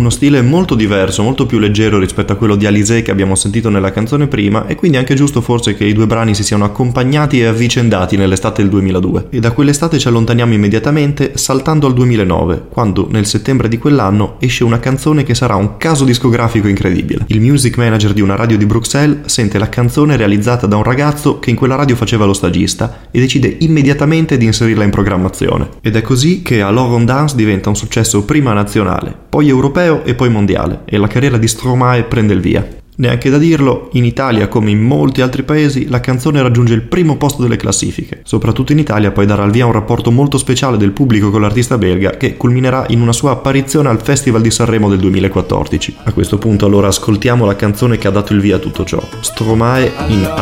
uno stile molto diverso, molto più leggero rispetto a quello di Alizée che abbiamo sentito nella canzone prima, e quindi è anche giusto forse che i due brani si siano accompagnati e avvicendati nell'estate del 2002. E da quell'estate ci allontaniamo immediatamente saltando al 2009, quando nel settembre di quell'anno esce una canzone che sarà un caso discografico incredibile. Il music manager di una radio di Bruxelles sente la canzone realizzata da un ragazzo che in quella radio faceva lo stagista e decide immediatamente di inserirla in programmazione. Ed è così che Alors on danse diventa un successo prima nazionale, poi europeo e poi mondiale, e la carriera di Stromae prende il via. Neanche da dirlo, in Italia come in molti altri paesi la canzone raggiunge il primo posto delle classifiche. Soprattutto in Italia poi darà il via a un rapporto molto speciale del pubblico con l'artista belga, che culminerà in una sua apparizione al Festival di Sanremo del 2014. A questo punto allora ascoltiamo la canzone che ha dato il via a tutto ciò, Stromae in